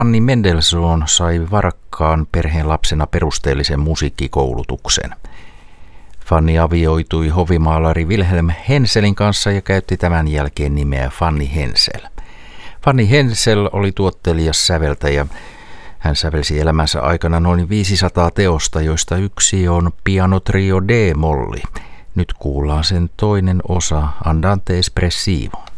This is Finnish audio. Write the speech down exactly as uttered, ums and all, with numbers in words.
Fanny Mendelssohn sai varakkaan perheen lapsena perusteellisen musiikkikoulutuksen. Fanny avioitui hovimaalari Wilhelm Henselin kanssa ja käytti tämän jälkeen nimeä Fanny Hensel. Fanny Hensel oli tuottelias säveltäjä. Hän sävelsi elämänsä aikana noin viisisataa teosta, joista yksi on pianotrio D-molli. Nyt kuullaan sen toinen osa, Andante espressivo.